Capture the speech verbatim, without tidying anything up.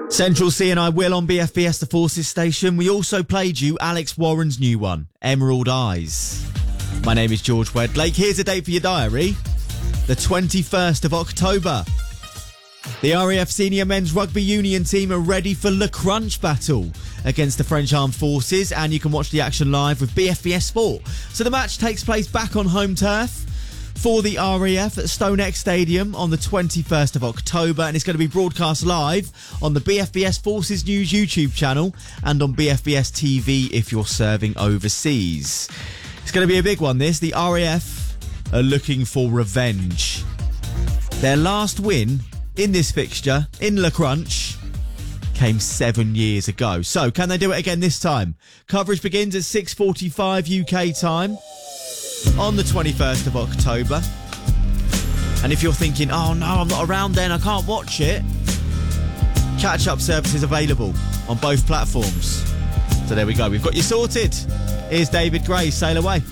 Central C and I will on B F B S The Forces station. We also played you Alex Warren's new one, Emerald Eyes. My name is George Wedlake. Here's a date for your diary. The twenty-first of October. The R A F senior men's rugby union team are ready for Le Crunch battle against the French Armed Forces, and you can watch the action live with B F B S Sport. So the match takes place back on home turf for the R A F at StoneX Stadium on the twenty-first of October, and it's going to be broadcast live on the B F B S Forces News YouTube channel and on B F B S T V if you're serving overseas. It's going to be a big one, this. The R A F are looking for revenge. Their last win in this fixture, in Le Crunch, came seven years ago. So, can they do it again this time? Coverage begins at six forty-five U K time on the twenty-first of October. And if you're thinking, oh no, I'm not around then, I can't watch it, catch-up services available on both platforms. So there we go, we've got you sorted. Here's David Gray, Sail Away.